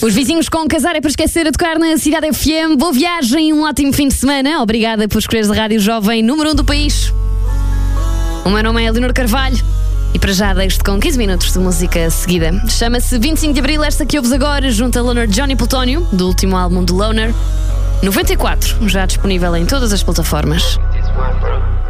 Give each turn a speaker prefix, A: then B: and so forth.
A: Os vizinhos com casar é para esquecer a tocar na Cidade FM. Boa viagem e um ótimo fim de semana. Obrigada por escolheres a Rádio Jovem número 1 do país. O meu nome é Leonor Carvalho e para já deixo-te com 15 minutos de música seguida. Chama-se 25 de Abril, esta que ouves agora, junto a Loner Johnny Plutónio, do último álbum de Loner, 94, já disponível em todas as plataformas.